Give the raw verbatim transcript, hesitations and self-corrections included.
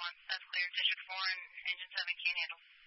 one. That's clear. District four and Engine seven can't handle.